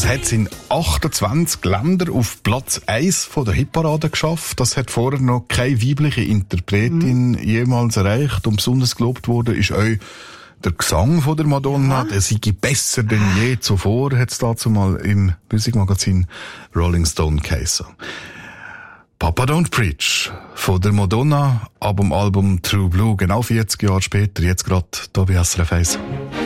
Das hat es in 28 Ländern auf Platz 1 von der Hitparade geschafft. Das hat vorher noch keine weibliche Interpretin jemals erreicht. Und besonders gelobt worden ist auch der Gesang von der Madonna. Der sei besser denn je zuvor, hat es dazu mal im Musikmagazin Rolling Stone geheißen. Papa Don't Preach von der Madonna ab dem Album True Blue, genau 40 Jahre später, jetzt gerade hier bei SRF 1.